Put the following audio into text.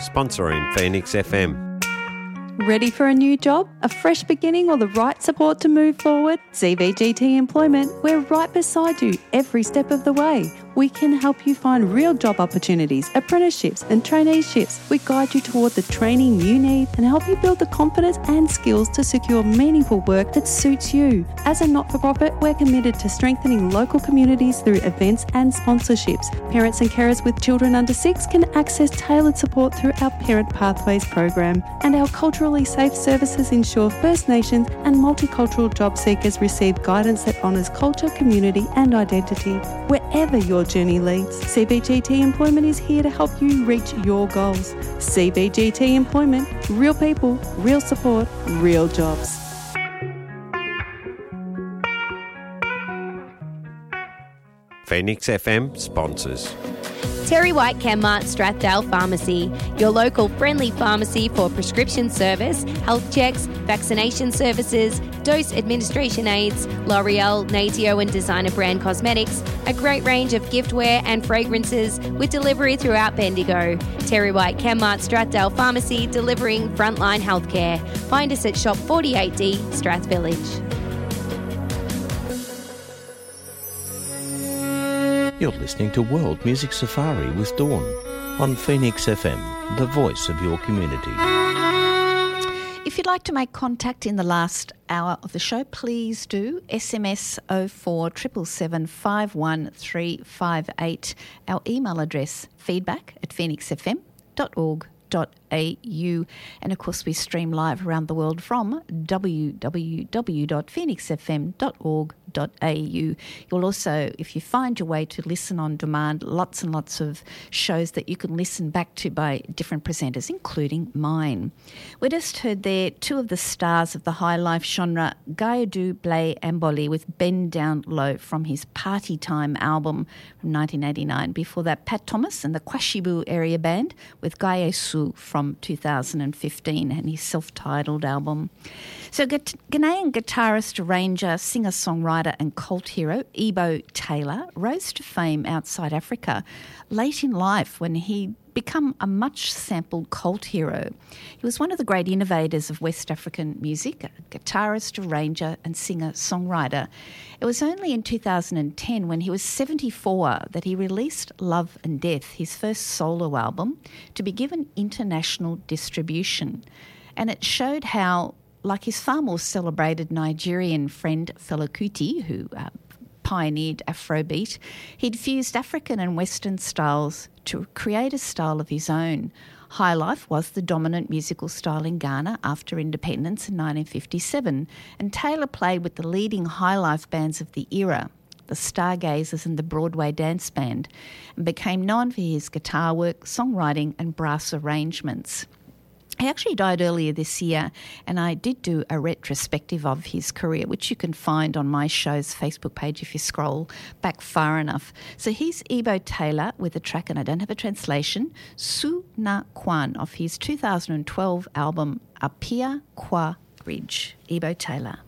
sponsoring Phoenix FM. Ready for a new job, a fresh beginning or the right support to move forward? CBGT Employment, we're right beside you every step of the way. We can help you find real job opportunities, apprenticeships and traineeships. We guide you toward the training you need and help you build the confidence and skills to secure meaningful work that suits you. As a not-for-profit, we're committed to strengthening local communities through events and sponsorships. Parents and carers with children under 6 can access tailored support through our Parent Pathways program. And our culturally safe services ensure First Nations and multicultural job seekers receive guidance that honours culture, community and identity. Wherever your journey leads, CBGT Employment is here to help you reach your goals. CBGT Employment, real people, real support, real jobs. Phoenix FM sponsors. Terry White Chemmart Strathdale Pharmacy, your local friendly pharmacy for prescription service, health checks, vaccination services, dose administration aids, L'Oreal, Natio and designer brand cosmetics, a great range of giftware and fragrances with delivery throughout Bendigo. Terry White Chemmart Strathdale Pharmacy, delivering frontline healthcare. Find us at Shop 48D, Strath Village. You're listening to World Music Safari with Dawn on Phoenix FM, the voice of your community. If you'd like to make contact in the last hour of the show, please do. SMS 04 777 51358. Our email address, feedback@phoenixfm.org.au. And of course we stream live around the world from www.phoenixfm.org.au. You'll also, if you find your way to listen on demand, lots and lots of shows that you can listen back to by different presenters, including mine. We just heard there two of the stars of the high life genre, Gayadu Blay Amboli with Bend Down Low from his Party Time album from 1989. Before that, Pat Thomas and the Kwashibu Area Band with Gayesu from 2015 and his self-titled album. So Ghanaian guitarist, arranger, singer-songwriter and cult hero Ebo Taylor rose to fame outside Africa late in life when he become a much-sampled cult hero. He was one of the great innovators of West African music, a guitarist, arranger and singer-songwriter. It was only in 2010, when he was 74, that he released Love and Death, his first solo album, to be given international distribution. And it showed how, like his far more celebrated Nigerian friend Fela Kuti, who pioneered Afrobeat, he'd fused African and Western styles to create a style of his own. Highlife was the dominant musical style in Ghana after independence in 1957, and Taylor played with the leading highlife bands of the era, the Stargazers and the Broadway Dance Band, and became known for his guitar work, songwriting and brass arrangements. He actually died earlier this year, and I did do a retrospective of his career, which you can find on my show's Facebook page if you scroll back far enough. So here's Ebo Taylor with a track, and I don't have a translation, Su Na Kwan, of his 2012 album Apia Kwa Bridge. Ebo Taylor.